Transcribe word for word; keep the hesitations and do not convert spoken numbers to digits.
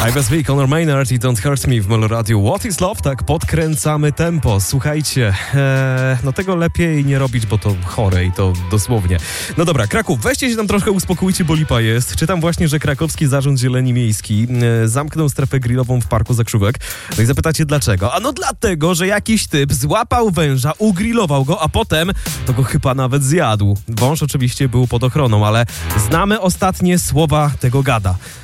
I was weak, Conor Maynard i Don't Hurt Me w Meloradiu. What is Love? Tak, podkręcamy tempo. Słuchajcie, ee, no tego lepiej nie robić, bo to chore i to dosłownie. No dobra, Kraków, weźcie się tam troszkę uspokójcie, bo lipa jest. Czytam właśnie, że krakowski Zarząd Zieleni Miejski e, zamknął strefę grillową w Parku Zakrzówek. No i zapytacie dlaczego? A no dlatego, że jakiś typ złapał węża, ugrillował go, a potem to go chyba nawet zjadł. Wąż oczywiście był pod ochroną, ale znamy ostatnie słowa tego gada.